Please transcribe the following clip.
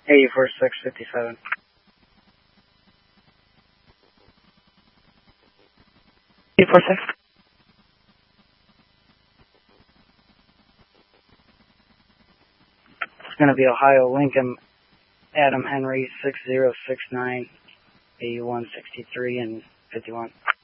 84-657. It's going to be Ohio Lincoln, Adam Henry, 6069, 8163 and 51.